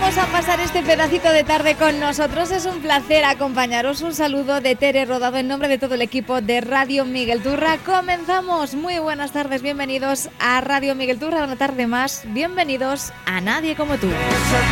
a pasar este pedacito de tarde con nosotros. Es un placer acompañaros. Un saludo de Tere Rodado en nombre de todo el equipo de Radio Miguel Turra. Comenzamos. Muy buenas tardes, bienvenidos a Radio Miguel Turra. Una tarde más, bienvenidos a Nadie Como Tú.